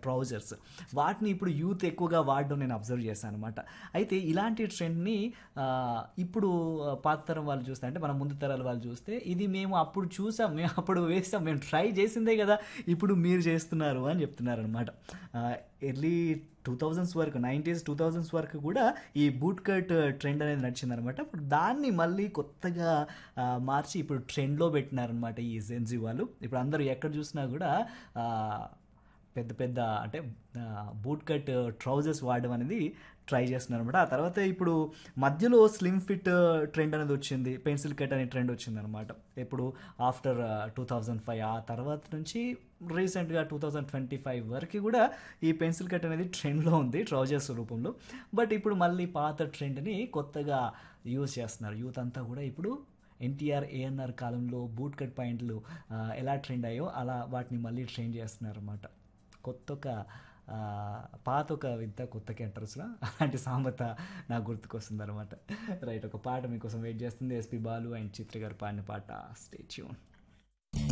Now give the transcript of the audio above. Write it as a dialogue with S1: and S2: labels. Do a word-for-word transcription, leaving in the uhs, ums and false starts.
S1: Trousers వాటిని ఇప్పుడు youth ఎక్కువగా వాడడం నేను అబ్జర్వ్ చేశాను అనమాట. అయితే ఇలాంటి ట్రెండ్ని ఇప్పుడు పాత తరం వాళ్ళు చూస్తే అంటే మన ముందు తరాల వాళ్ళు చూస్తే ఇది మేము అప్పుడు చూసాం, మేము అప్పుడు వేసాం, మేము ట్రై చేసిందే కదా ఇప్పుడు మీరు చేస్తున్నారు అని చెప్తున్నారు అనమాట. ఎర్లీ టూ థౌజండ్స్ వరకు నైంటీస్ టూ థౌజండ్స్ వరకు కూడా ఈ బూట్ కట్ ట్రెండ్ అనేది నడిచిందనమాట. ఇప్పుడు దాన్ని మళ్ళీ కొత్తగా ఆ, మార్చి ఇప్పుడు ట్రెండ్లో పెట్టినారనమాట ఈ జెన్జీ వాళ్ళు. ఇప్పుడు అందరూ ఎక్కడ చూసినా కూడా ఆ, పెద్ద పెద్ద అంటే బూట్ కట్ ట్రౌజర్స్ వాడడం అనేది ట్రై చేస్తున్నారు అనమాట. ఆ తర్వాత ఇప్పుడు మధ్యలో స్లిమ్ ఫిట్ ట్రెండ్ అనేది వచ్చింది, పెన్సిల్ కట్ అనే ట్రెండ్ వచ్చింది అనమాట. ఇప్పుడు ఆఫ్టర్ టూ థౌజండ్ ఫైవ్ ఆ తర్వాత నుంచి రీసెంట్గా టూ థౌజండ్ ట్వంటీ ఫైవ్ వరకు కూడా ఈ పెన్సిల్ కట్ అనేది ట్రెండ్లో ఉంది ట్రౌజర్స్ రూపంలో. బట్ ఇప్పుడు మళ్ళీ పాత ట్రెండ్ని కొత్తగా యూజ్ చేస్తున్నారు యూత్ అంతా కూడా. ఇప్పుడు ఎన్టీఆర్ ఏఎన్ఆర్ కాలంలో బూట్ కట్ పాయింట్లు ఆ, ఎలా ట్రెండ్ అయ్యో అలా వాటిని మళ్ళీ ట్రెండ్ చేస్తున్నారు అనమాట. కొత్త ఒక ఆ, పాత ఒక వింత కొత్తకి ఎంటర్స్లో అలాంటి సామెత నాకు గుర్తుకొస్తుంది అనమాట. రైట్, ఒక పాట మీకోసం వెయిట్ చేస్తుంది, ఎస్పి బాలు అండ్ చిత్ర గారు పాడిన పాట. Stay tune.